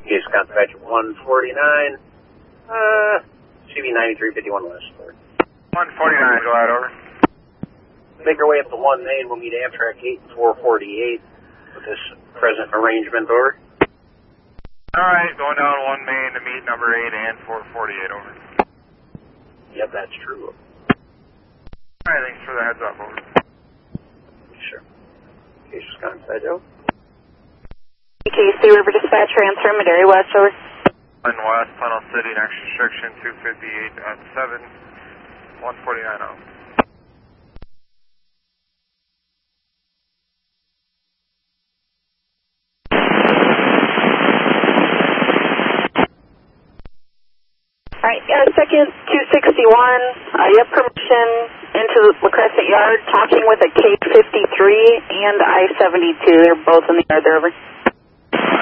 Case Dispatch 149, CV 9351 West. 149, go ahead, over. Make our way up to 1 Main. We'll meet Amtrak 8 and 448 with this present arrangement, over. Alright, going down 1 Main to meet number 8 and 448, over. Yep, that's true. Alright, thanks for the heads up, over. Sure. Case Wisconsin, Joe. KC River Dispatch, transfer Madera West, over. In West, Tunnel City, next restriction 258 at 7, 149 out. Alright, second 261, you have permission into La Crescent Yard, talking with a K53 and I-72. They're both in the yard there, over.